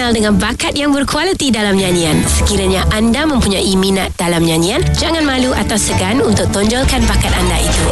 dikenal dengan bakat yang berkualiti dalam nyanyian. Sekiranya anda mempunyai minat dalam nyanyian, jangan malu atau segan untuk tonjolkan bakat anda itu.